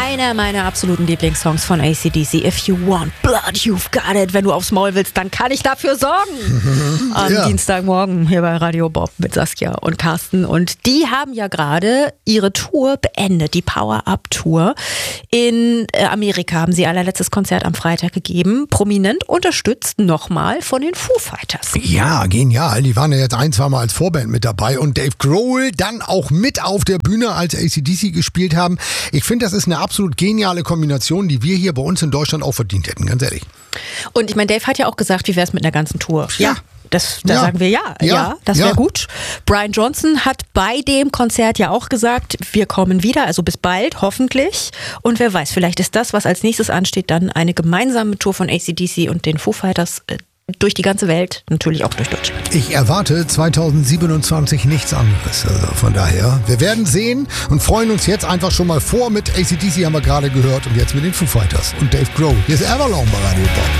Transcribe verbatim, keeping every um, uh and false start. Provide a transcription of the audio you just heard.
Einer meiner absoluten Lieblingssongs von A C D C. If you want blood, you've got it. Wenn du aufs Maul willst, dann kann ich dafür sorgen. Am Ja. Dienstagmorgen hier bei Radio Bob mit Saskia und Carsten. Und die haben ja gerade ihre Tour beendet, die Power-Up-Tour. In Amerika haben sie allerletztes Konzert am Freitag gegeben. Prominent unterstützt nochmal von den Foo Fighters. Ja, genial. Die waren ja jetzt ein, zwei Mal als Vorband mit dabei und Dave Grohl dann auch mit auf der Bühne, als A C D C gespielt haben. Ich finde, das ist eine absolut geniale Kombination, die wir hier bei uns in Deutschland auch verdient hätten, ganz ehrlich. Und ich meine, Dave hat ja auch gesagt, wie wäre es mit einer ganzen Tour? Ja. Das, da Ja. sagen wir ja, ja, Ja. das wäre Ja. gut. Brian Johnson hat bei dem Konzert ja auch gesagt, wir kommen wieder, also bis bald, hoffentlich. Und wer weiß, vielleicht ist das, was als nächstes ansteht, dann eine gemeinsame Tour von A C D C und den Foo Fighters äh, durch die ganze Welt, natürlich auch durch Deutschland. Ich erwarte zweitausendsiebenundzwanzig nichts anderes. Also von daher, wir werden sehen und freuen uns jetzt einfach schon mal vor. Mit A C D C haben wir gerade gehört und jetzt mit den Foo Fighters und Dave Grohl. Hier ist Everlong bei Radio Bob.